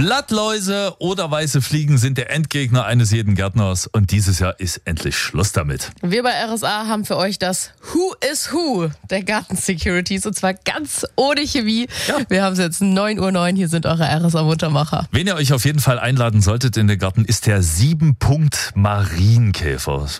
Blattläuse oder weiße Fliegen sind der Endgegner eines jeden Gärtners und dieses Jahr ist endlich Schluss damit. Wir bei RSA haben für euch das Who is Who der Garten-Securities und zwar ganz ohne Chemie. Ja. Wir haben es jetzt 9:09 Uhr, hier sind eure RSA-Muntermacher. Wen ihr euch auf jeden Fall einladen solltet in den Garten ist der 7-Punkt-Marienkäfer.